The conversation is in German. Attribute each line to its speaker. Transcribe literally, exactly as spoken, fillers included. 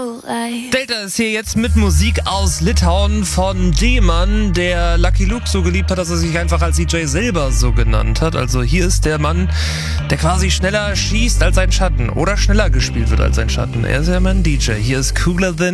Speaker 1: Delta ist hier jetzt mit Musik aus Litauen von D-Mann, der Lucky Luke so geliebt hat, dass er sich einfach als D J selber so genannt hat. Also hier ist der Mann, der quasi schneller schießt als sein Schatten oder schneller gespielt wird als sein Schatten. Er ist ja mein D J. Hier ist Cooler Than